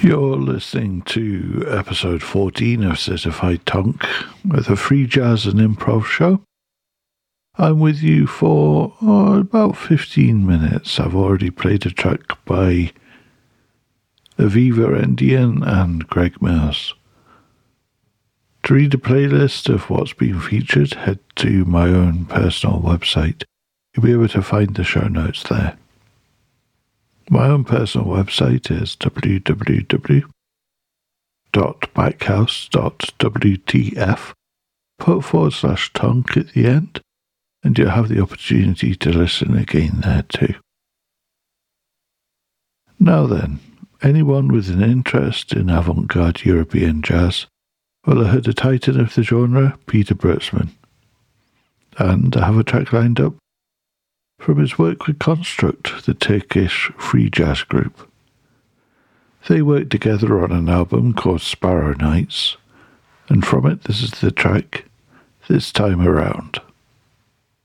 You're listening to episode 14 of Certified Tonk with a free jazz and improv show. I'm with you for about 15 minutes. I've already played a track by Aviva Endian and Greg Mills. To read a playlist of what's been featured, head to my own personal website. You'll be able to find the show notes there. My own personal website is www.backhouse.wtf. Put /tonk at the end, and you'll have the opportunity to listen again there too. Now then, anyone with an interest in avant-garde European jazz will have heard a titan of the genre, Peter Brötzmann. And I have a track lined up from his work with Construct, the Turkish free jazz group. They worked together on an album called Sparrow Nights, and from it this is the track, This Time Around.